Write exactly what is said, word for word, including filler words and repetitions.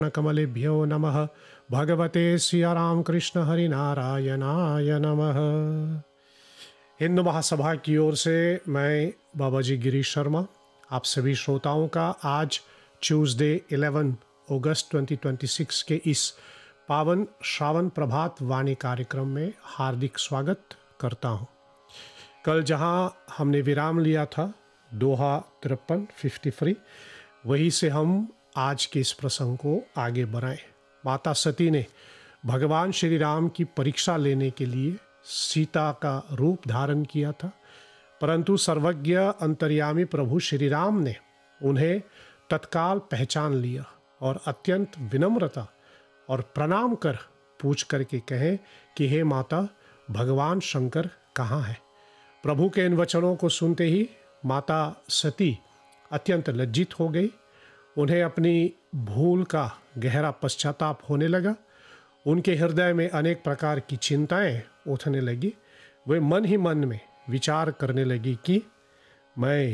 कमलेभ्यो नमः। भगवते सिया राम कृष्ण हरि नारायणाय नमः। हिंदू महासभा की ओर से मैं बाबा जी गिरीश शर्मा आप सभी श्रोताओं का आज ट्यूसडे ग्यारह अगस्त दो हज़ार छब्बीस के इस पावन श्रावण प्रभात वाणी कार्यक्रम में हार्दिक स्वागत करता हूं। कल जहां हमने विराम लिया था दोहा तिरपन तिरेपन, वहीं से हम आज के इस प्रसंग को आगे बढ़ाएं। माता सती ने भगवान श्री राम की परीक्षा लेने के लिए सीता का रूप धारण किया था, परंतु सर्वज्ञ अंतर्यामी प्रभु श्री राम ने उन्हें तत्काल पहचान लिया और अत्यंत विनम्रता और प्रणाम कर पूछ करके कहे कि हे माता, भगवान शंकर कहाँ है। प्रभु के इन वचनों को सुनते ही माता सती अत्यंत लज्जित हो गई। उन्हें अपनी भूल का गहरा पश्चाताप होने लगा। उनके हृदय में अनेक प्रकार की चिंताएं उठने लगी। वे मन ही मन में विचार करने लगी कि मैं